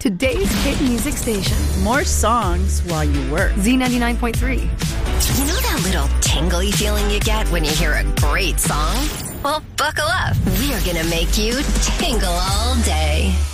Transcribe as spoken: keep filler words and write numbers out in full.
Today's hit music station. More songs while you work. Z ninety-nine point three. You know that little tingly feeling you get when you hear a great song? Well, buckle up. We're going to make you tingle all day.